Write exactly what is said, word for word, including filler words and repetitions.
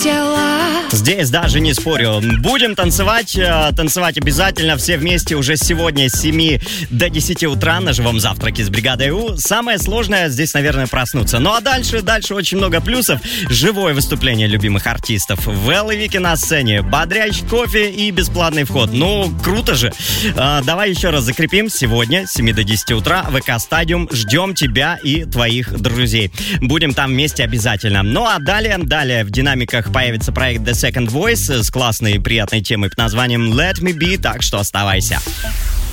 тела. Здесь даже не спорю. Будем танцевать, танцевать обязательно все вместе уже сегодня с семи до десяти утра на живом завтраке с бригадой У. Самое сложное здесь, наверное, проснуться. Ну а дальше, дальше очень много плюсов. Живое выступление любимых артистов. Вэл и Вики на сцене, бодрящий кофе и бесплатный вход. Ну, круто же. А, давай еще раз закрепим. Сегодня с семи до десяти утра ВК Стадиум. Ждем тебя и твоих друзей. Будем там вместе обязательно. Ну а далее, далее в динамиках появится проект The Second Voice с классной и приятной темой под названием Let Me Be, так что оставайся.